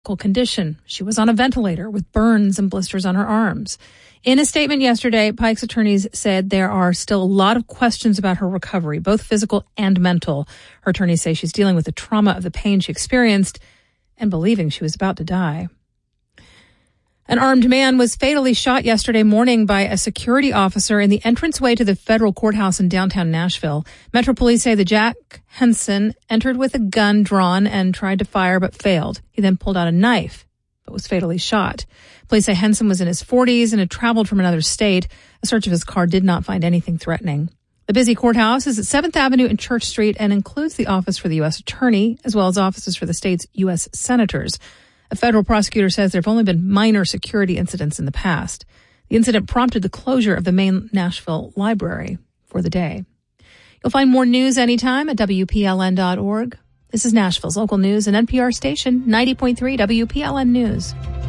condition. She was on a ventilator with burns and blisters on her arms. In a statement yesterday, Pike's attorneys said there are still a lot of questions about her recovery, both physical and mental. Her attorneys say she's dealing with the trauma of the pain she experienced and believing she was about to die. An armed man was fatally shot yesterday morning by a security officer in the entranceway to the federal courthouse in downtown Nashville. Metro Police say the Jack Henson entered with a gun drawn and tried to fire but failed. He then pulled out a knife but was fatally shot. Police say Henson was in his 40s and had traveled from another state. A search of his car did not find anything threatening. The busy courthouse is at 7th Avenue and Church Street and includes the office for the U.S. Attorney as well as offices for the state's U.S. Senators. A federal prosecutor says there have only been minor security incidents in the past. The incident prompted the closure of the main Nashville library for the day. You'll find more news anytime at WPLN.org. This is Nashville's local news and NPR station, 90.3 WPLN News.